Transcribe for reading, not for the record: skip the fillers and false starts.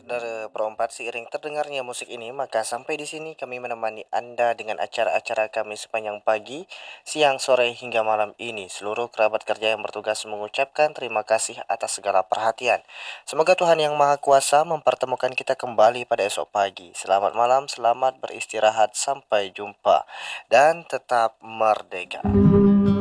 seperempat seiring terdengarnya musik ini, maka sampai di sini kami menemani Anda dengan acara-acara kami sepanjang pagi, siang, sore, hingga malam ini. Seluruh kerabat kerja yang bertugas mengucapkan terima kasih atas segala perhatian. Semoga Tuhan Yang Maha Kuasa mempertemukan kita kembali pada esok pagi. Selamat malam, selamat beristirahat, sampai jumpa, dan tetap merdeka.